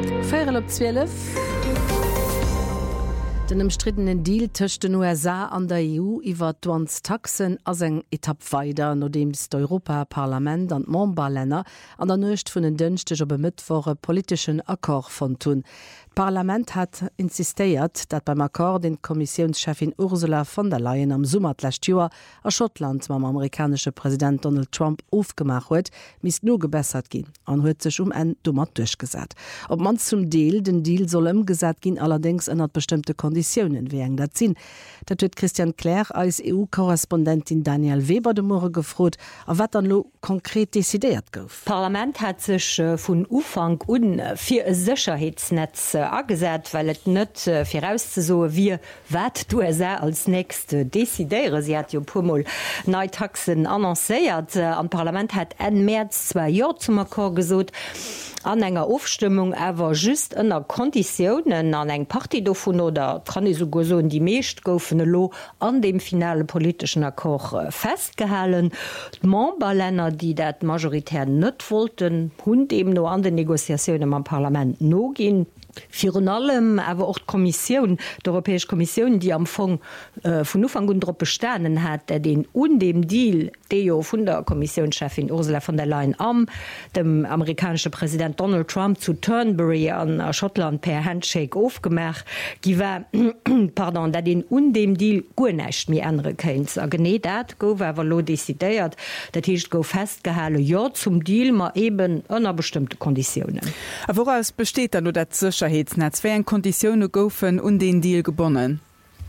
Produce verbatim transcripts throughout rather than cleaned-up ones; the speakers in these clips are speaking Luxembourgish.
Den umstrittenen Deal töcht den U S A an der E U iwwer Taxen as eng Etapp weiter, nodems d'Europaparlament an Mombalänner an der Nøcht vun den dënchtech op bemëtwore politischen Akkor von tun. Parlament hat insistéiert, dat beim Akkor den Kommissionschefin Ursula von der Leyen am Summerlächt Joer a Schottland mam amerikanische Präsident Donald Trump aufgemacht huet, mis no gebessert gin, an huet sech um en dummer durchgesat. Ob man zum Deal den Deal soll ëmgesat gin, allerdings ënnert bestimmte Konditionen wie eng dat sinn. Dat huet Christian Claire als E U-Korrespondentin Daniel Weber de Mure gefrot, a wat an lo konkret desideiert gouf. Parlament hat sech äh, vun Ufang un äh, fir e Sicherheitsnetz äh, agesät, weil et net äh, firauszuso wie wat du se als nächste desideiere. Sie hat jo pummel neii Taxen annoncéiert. Äh, am Parlament hat en März zwei Joer zum Akkor gesot. An enger Aufstimmung ewer just ënner Konditionen an eng Party davon oder Tranisugoson die meescht goufene Lo an dem finale politischen Akkor festgehalen. Mombalänner, die dat majoritär net wollten, hun dem no an den Negoziationen am Parlament no gin. Fi allem awer auch Kommission der Europäische Kommission, die am Fong äh, vun Ufang und Drppe bestanden hat, der den un dem Deal Deo vun der Kommissionschefin Ursula von der Leyen am dem amerikanische Präsident Donald Trump zu Turnberry an äh, Schottland per Handshake aufgemacht, giwer pardon, der den un dem Deal gonecht mir andere Keins a gene dat go wer lo desideiert, dat hicht go festgehale ja zum Deal ma eben ënner bestimmte Konditionen. A woraus besteht dann nur dat Sicherheitsnetz, wären Konditionen goufen und den Deal gewonnen?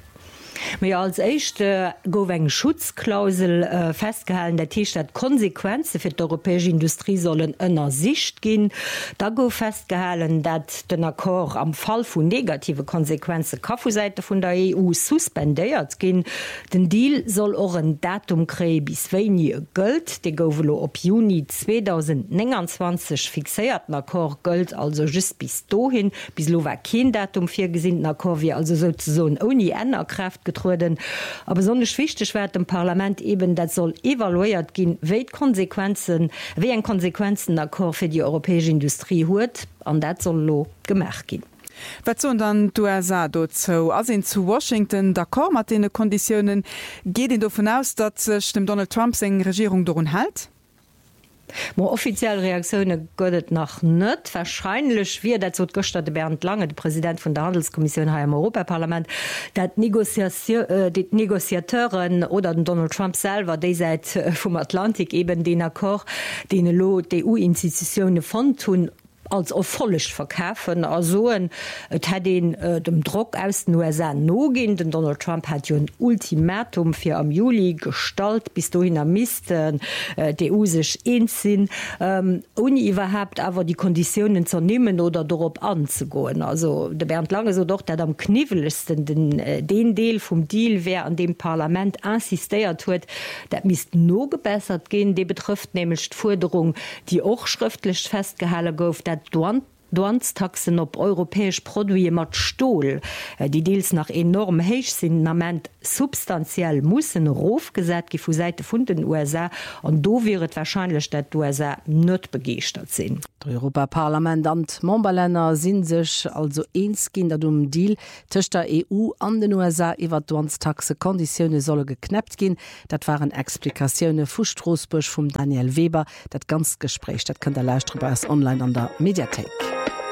Ja, als echte gouf eng Schutzklausel äh, festgehalten, der T-Stadt Konsequenze fir d' europäische Industrie sollen ënner Sicht gin. Da gouf festgehalten, dat den Akkor am Fall vu negative Konsequenze Kafuseite vun der E U suspendéiert gin. Den Deal soll och een Datum kree bis wenige gëlt. De gouflo op Juni zweitausendneunzwanzig fixiert Akkor gëlt also just bis dohin, bis Slowakien Datum fir gesinnten Akkor wie also so oni ennnerkräft getruden. Aber so wichtig wird im Parlament eben, das soll evaluiert gehen, welche Konsequenzen, wie ein Konsequenzen für die europäische Industrie hat, und das soll lo gemacht gehen. Was so dann du dazu? Also zu Washington, d'accord mit den Konditionen, geht ihn davon aus, dass sich Donald Trump seine Regierung daran hält? Mo offiziell Reaktionune gëtt nach net wahrscheinlich wie dat gostatte Bernd Lange, der Präsident von der Handelskommission ha im Europaparlament, dat äh, die Negoziateuren oder den Donald Trump selber dé seit äh, vom Atlantik eben den Akkor den lo D U-Institutionen von tun als erfollech verkäfen asoen et hat den äh, dem Druck aus den U S A nogin. Den Donald Trump hat jo ein Ultimatum fir am Juli stalt, bis du hin am Misten äh, de U sech ensinn ähm, uni überhaupt awer die Konditionen zernehmen oder dorop anzugoen. Also de Bernd Lange so doch dat am knivelsten den, äh, den Deel vom Deal wer an dem Parlament insistiert huet, dat mis no gebessert gehen, de betrifft nämlich Forderung, die auch schriftlich festgehalten gouf, dat Douanetaxen op europäesch Produie mat Stohl, die Deals nach enorm heich sind nament substanziell mussssen rofgesät gi vu Seite vun den U S A an do wäret wahrscheinlich dat U S A net begeert sinn. D' Europaparlament an Mombalänner sinn sech also eens ginn dat um Deal tëcht der E U an den U S A iwwer Douanetaxe Konditionne solle geknappt gin. Dat waren Explikationune vu Straßburg vum Daniel Weber, dat ganz Gespräch, dat kann der Leiichtruber als online an der Mediathek.